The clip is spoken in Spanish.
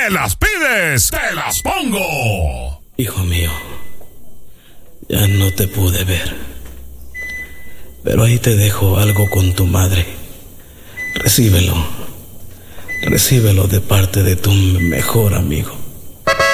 Me las pides, te las pongo. Hijo mío, ya no te pude ver, pero ahí te dejo algo con tu madre. Recíbelo de parte de tu mejor amigo.